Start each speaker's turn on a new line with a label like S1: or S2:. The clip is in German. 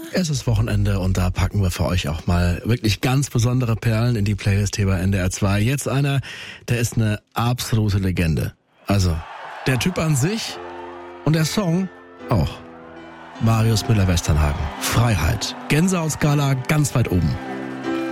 S1: Es ist Wochenende und da packen wir für euch auch mal wirklich ganz besondere Perlen in die Playlist hier bei NDR 2. Jetzt einer, der ist eine absolute Legende. Also, der Typ an sich und der Song auch. Marius Müller-Westernhagen. Freiheit. Gänsehautskala ganz weit oben.